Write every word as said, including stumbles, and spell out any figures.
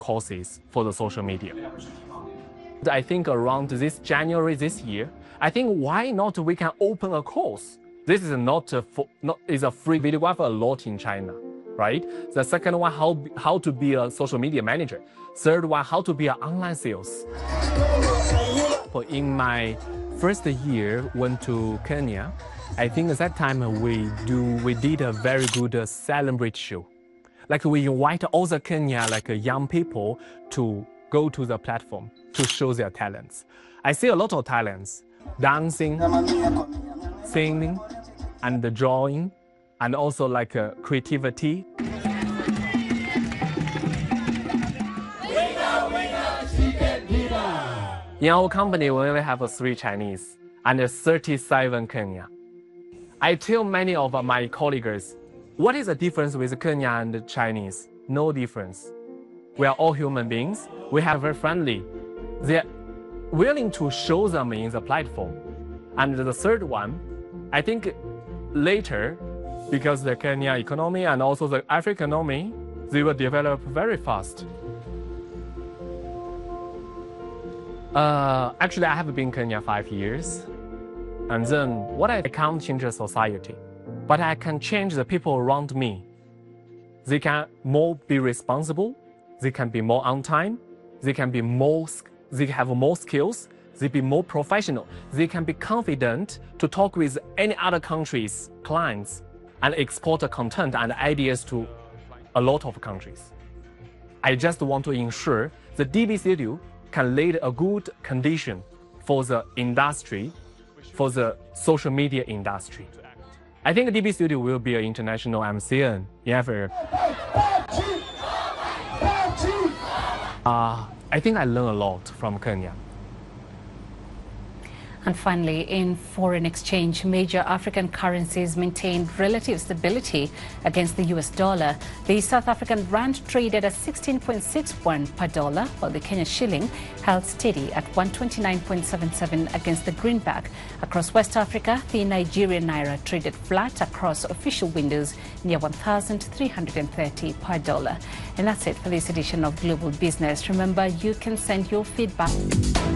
courses for the social media. I think around this January this year, I think why not we can open a course. This is not a, not, is a free video. We have a lot in China, right? The second one, how, how to be a social media manager. Third one, how to be an online sales. In my first year, went to Kenya. I think at that time we do we did a very good uh, celebrate show. Like we invite all the Kenya like uh, young people to go to the platform to show their talents. I see a lot of talents, dancing, singing, and the drawing, and also like uh, creativity. In our company, we only have uh, three Chinese and uh, thirty-seven Kenya. I tell many of my colleagues, what is the difference with Kenya and Chinese? No difference. We are all human beings. We are very friendly. They're willing to show them in the platform. And the third one, I think later, because the Kenya economy and also the African economy, they will develop very fast. Uh, actually, I have been in Kenya five years. And then what I can't change the society, but I can change the people around me. They can more be responsible, they can be more on time, they can be more, they have more skills, they be more professional, they can be confident to talk with any other countries' clients and export content and ideas to a lot of countries. I just want to ensure the D B Studio can lay a good condition for the industry, for the social media industry. I think D B Studio will be an international M C N ever. Uh, I think I learned a lot from Kenya. And finally, in foreign exchange, major African currencies maintained relative stability against the U S dollar. The South African rand traded at sixteen point six one per dollar, while the Kenya shilling held steady at one twenty-nine point seven seven against the greenback. Across West Africa, the Nigerian naira traded flat across official windows near one thousand three hundred thirty per dollar. And that's it for this edition of Global Business. Remember, you can send your feedback.